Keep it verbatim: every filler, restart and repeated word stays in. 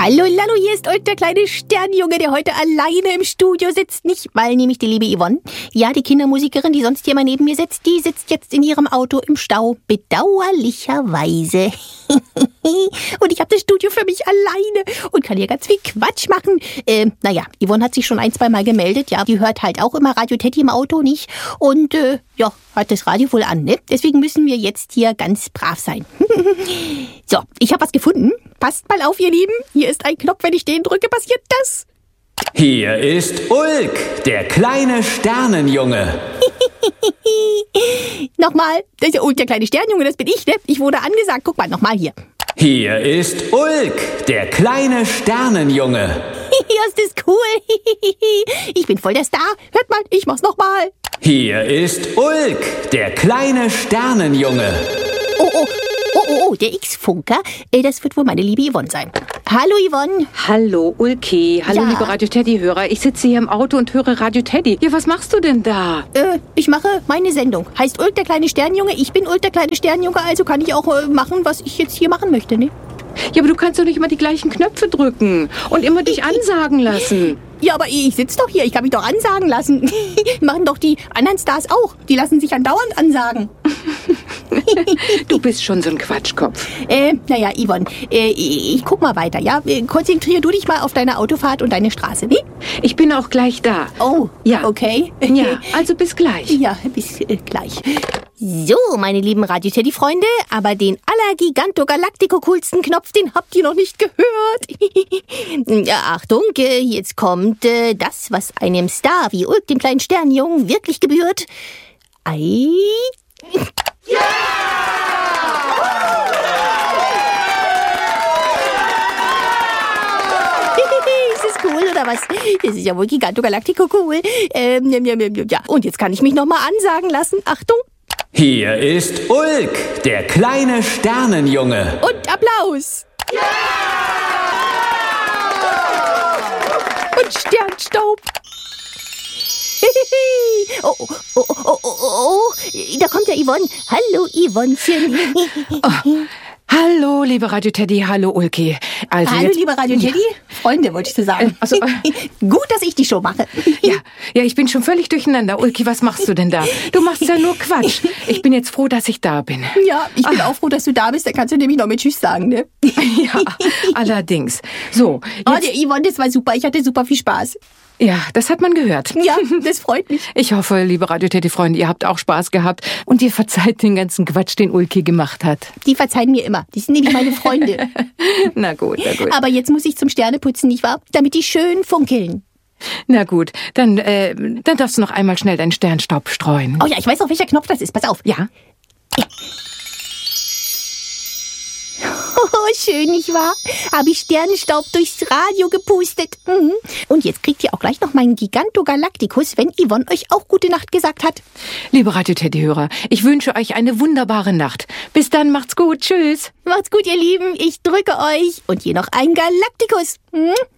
Hallo Lalo, hier ist Ulk, der kleine Sternjunge, der heute alleine im Studio sitzt. Nicht, weil nämlich die liebe Yvonne, ja, die Kindermusikerin, die sonst hier mal neben mir sitzt, die sitzt jetzt in ihrem Auto im Stau. Bedauerlicherweise. Und ich habe das Studio für mich alleine und kann hier ganz viel Quatsch machen. Äh, naja, Yvonne hat sich schon ein, zwei Mal gemeldet. Ja, die hört halt auch immer Radio Teddy im Auto, nicht? Und äh, ja, hat das Radio wohl an, ne? Deswegen müssen wir jetzt hier ganz brav sein. So, ich habe was gefunden. Passt mal auf, ihr Lieben. Hier ist ein Knopf, wenn ich den drücke, passiert das. Hier ist Ulk, der kleine Sternenjunge. Nochmal, das ist ja Ulk, der kleine Sternjunge, das bin ich, ne? Ich wurde angesagt. Guck mal, nochmal hier. Hier ist Ulk, der kleine Sternenjunge. Ja, ist das cool. Ich bin voll der Star. Hört mal, ich mach's nochmal. Hier ist Ulk, der kleine Sternenjunge. Oh, oh, oh, oh, oh, der X-Funker. Äh, das wird wohl meine liebe Yvonne sein. Hallo, Yvonne. Hallo, Ulki. Hallo, Ja. liebe Radio Teddy-Hörer. Ich sitze hier im Auto und höre Radio Teddy. Ja, was machst du denn da? Äh, ich mache meine Sendung. Heißt Ulk, der kleine Sternjunge. Ich bin Ulk, der kleine Sternjunge, also kann ich auch äh, machen, was ich jetzt hier machen möchte, ne? Ja, aber du kannst doch nicht immer die gleichen Knöpfe drücken und immer dich ansagen lassen. Ja, aber ich sitze doch hier. Ich kann mich doch ansagen lassen. Machen doch die anderen Stars auch. Die lassen sich andauernd ansagen. Du bist schon so ein Quatschkopf. Äh, naja, Yvonne, äh, ich, ich guck mal weiter, ja? Äh, Konzentrier du dich mal auf deine Autofahrt und deine Straße, ne? Ich bin auch gleich da. Oh, Ja. okay. Ja, also bis gleich. Ja, bis äh, gleich. So, meine lieben Radio-Teddy-Freunde, aber den Allergiganto-Galactico-coolsten Knopf, den habt ihr noch nicht gehört. Ja, Achtung, äh, jetzt kommt äh, das, was einem Star wie Ulk, dem kleinen Sternjungen, wirklich gebührt. Ei... Ist das cool, oder was? Das ist ja wohl Giganto Galactico cool. Ähm, ja, ja, ja, ja. Und jetzt kann ich mich noch mal ansagen lassen. Achtung. Hier ist Ulk, der kleine Sternenjunge. Und Applaus. Und Sternstaub. Oh, oh, oh, oh, oh, oh, da kommt ja Yvonne. Hallo, Yvonnechen. Oh, hallo, liebe Radio Teddy. Hallo, Ulki. Also Hallo, jetzt, liebe Radio Teddy. Freunde, wollte ich dir sagen. Äh, also, Gut, dass ich die Show mache. Ja, ja, ich bin schon völlig durcheinander. Ulki, was machst du denn da? Du machst ja nur Quatsch. Ich bin jetzt froh, dass ich da bin. Ja, ich bin auch froh, dass du da bist. Da kannst du nämlich noch mit Tschüss sagen, ne? Ja, allerdings. So, Oh, jetzt, der Yvonne, das war super. Ich hatte super viel Spaß. ja, das hat man gehört. Ja, das freut mich. Ich hoffe, liebe Radio-Teddy-Freunde, ihr habt auch Spaß gehabt und ihr verzeiht den ganzen Quatsch, den Ulki gemacht hat. Die verzeihen mir immer. Die sind nämlich meine Freunde. Na gut, na gut. Aber jetzt muss ich zum Sterneputzen, nicht wahr? Damit die schön funkeln. Na gut, dann, äh, dann darfst du noch einmal schnell deinen Sternstaub streuen. Oh ja, ich weiß auch, welcher Knopf das ist. Pass auf. Ja? Oh, schön, nicht wahr? Habe ich Sternenstaub durchs Radio gepustet. Mhm. Und jetzt kriegt ihr auch gleich noch meinen Giganto Galacticus, wenn Yvonne euch auch gute Nacht gesagt hat. Liebe Radio-Teddy-Hörer, ich wünsche euch eine wunderbare Nacht. Bis dann, macht's gut. Tschüss. Macht's gut, ihr Lieben. Ich drücke euch. Und hier noch ein Galacticus. Mhm.